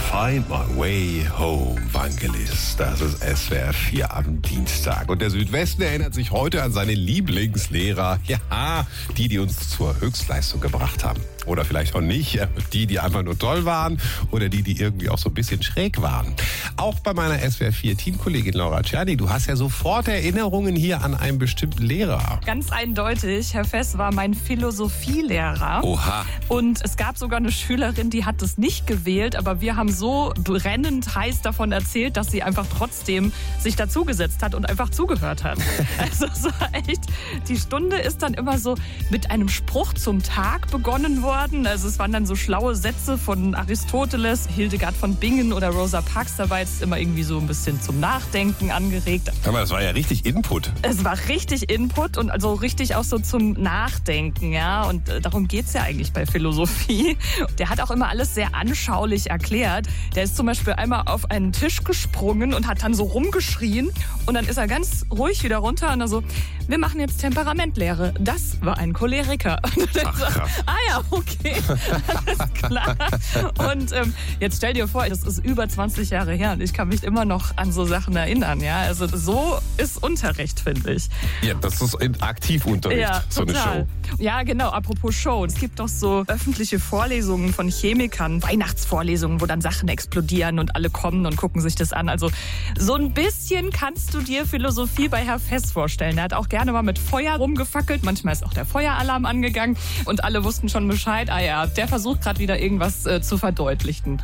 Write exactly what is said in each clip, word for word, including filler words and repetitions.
Find My Way Home, Vangelis. Das ist S W R vier am Dienstag. Und der Südwesten erinnert sich heute an seine Lieblingslehrer. Ja, die, die uns zur Höchstleistung gebracht haben. Oder vielleicht auch nicht. Die, die einfach nur toll waren. Oder die, die irgendwie auch so ein bisschen schräg waren. Auch bei meiner S W R vier Teamkollegin Laura Czerny. Du hast ja sofort Erinnerungen hier an einen bestimmten Lehrer. Ganz eindeutig. Herr Fess war mein Philosophielehrer. Oha. Und es gab sogar eine Schülerin, die hat es nicht gewählt. Aber wir haben so brennend heiß davon erzählt, dass sie einfach trotzdem sich dazugesetzt hat und einfach zugehört hat. Also es war echt, die Stunde ist dann immer so mit einem Spruch zum Tag begonnen worden. Also es waren dann so schlaue Sätze von Aristoteles, Hildegard von Bingen oder Rosa Parks dabei. Es ist immer irgendwie so ein bisschen zum Nachdenken angeregt. Aber das war ja richtig Input. Es war richtig Input und also richtig auch so zum Nachdenken, ja. Und äh, darum geht's ja eigentlich bei Philosophie. Der hat auch immer alles sehr anschaulich erklärt. Der ist zum Beispiel einmal auf einen Tisch gesprungen und hat dann so rumgeschrien. Und dann ist er ganz ruhig wieder runter und dann so, wir machen jetzt Temperamentlehre. Das war ein Choleriker. Und dann Ach, so, krass. ah ja, okay, alles klar. Und ähm, jetzt stell dir vor, das ist über zwanzig Jahre her und ich kann mich immer noch an so Sachen erinnern. Ja, also so ist Unterricht, finde ich. Ja, das ist in Aktivunterricht, Ja, so eine total. Show. Ja, genau, apropos Show. Es gibt doch so öffentliche Vorlesungen von Chemikern, Weihnachtsvorlesungen, wo dann Sachen explodieren und alle kommen und gucken sich das an. Also so ein bisschen kannst du dir Philosophie bei Herr Fess vorstellen. Er hat auch gerne mal mit Feuer rumgefackelt. Manchmal ist auch der Feueralarm angegangen und alle wussten schon Bescheid. Ah ja, der versucht gerade wieder irgendwas äh, zu verdeutlichen.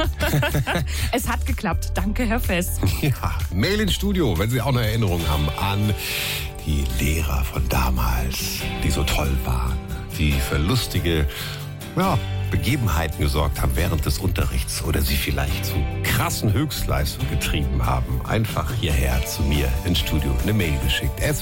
Es hat geklappt. Danke, Herr Fess. Ja, Mail ins Studio, wenn Sie auch eine Erinnerung haben an die Lehrer von damals, die so toll waren, die für lustige ja, Begebenheiten gesorgt haben während des Unterrichts oder sie vielleicht zu krassen Höchstleistungen getrieben haben. Einfach hierher zu mir ins Studio eine Mail geschickt.